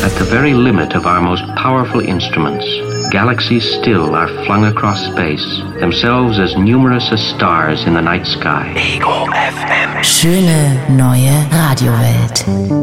At the very limit of our most powerful instruments, galaxies still are flung across space, themselves as numerous as stars in the night sky. Ego FM. Schöne neue Radiowelt.